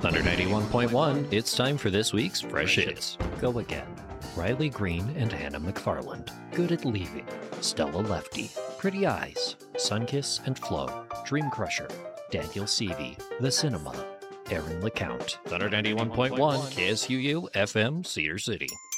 Thunder 91.1, it's time for this week's Fresh Hits. Go again. Riley Green and Hannah McFarland. Good at Leaving. Stella Lefty. Pretty Eyes. Sunkiss and Flo. Dream Crusher. Daniel Seavey. The Cinema. Aaron LeCount. Thunder 91.1, KSUU, FM, Cedar City.